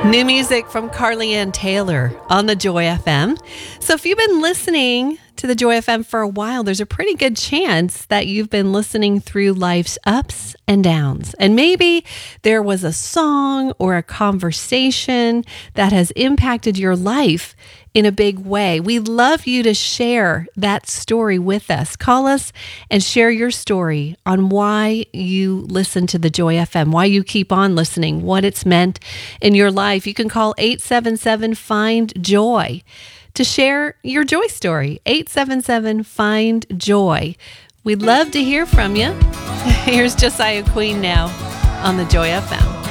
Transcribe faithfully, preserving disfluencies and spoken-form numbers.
New music from Carly Ann Taylor on the Joy F M. So if you've been listening to the Joy F M for a while, there's a pretty good chance that you've been listening through life's ups and downs. And maybe there was a song or a conversation that has impacted your life in a big way. We'd love you to share that story with us. Call us and share your story on why you listen to the Joy F M, why you keep on listening, what it's meant in your life. You can call eight seven seven, find joy to share your joy story. eight seven seven, find joy. We'd love to hear from you. Here's Josiah Queen now on the Joy F M.